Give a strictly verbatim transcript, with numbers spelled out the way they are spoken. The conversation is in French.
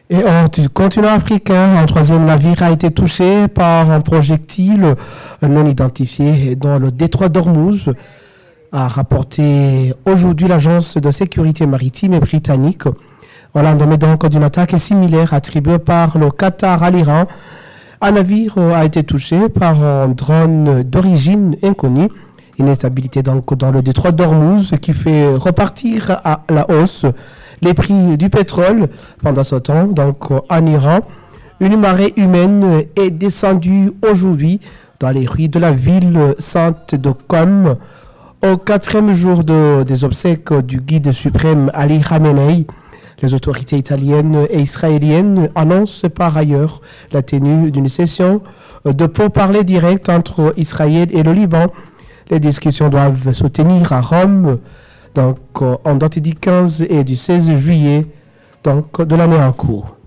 Et hors du continent africain, un troisième navire a été touché par un projectile non identifié dans le détroit d'Ormuz, a rapporté aujourd'hui l'agence de sécurité maritime britannique. Au lendemain donc d'une attaque similaire attribuée par le Qatar à l'Iran, un navire a été touché par un drone d'origine inconnue. Une instabilité donc dans le détroit d'Ormuz qui fait repartir à la hausse les prix du pétrole. Pendant ce temps, donc en Iran, une marée humaine est descendue aujourd'hui dans les rues de la ville sainte de Qom au quatrième jour de, des obsèques du guide suprême Ali Khamenei. Les autorités italiennes et israéliennes annoncent par ailleurs la tenue d'une session de pourparlers directs entre Israël et le Liban. Les discussions doivent se tenir à Rome, donc en date du quinze et du seize juillet donc, de l'année en cours.